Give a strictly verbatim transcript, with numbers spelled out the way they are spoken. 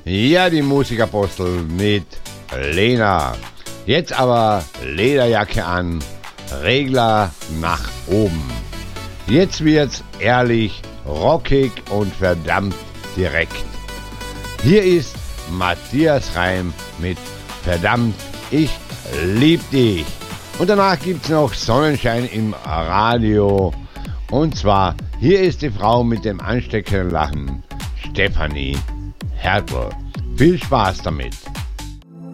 Ja, die Musikapostel mit Lena. Jetzt aber Lederjacke an, Regler nach oben. Jetzt wird's ehrlich, rockig und verdammt direkt. Hier ist Matthias Reim mit Verdammt, ich lieb dich. Und danach gibt's noch Sonnenschein im Radio. Und zwar, hier ist die Frau mit dem ansteckenden Lachen, Stefanie Hertel. Viel Spaß damit.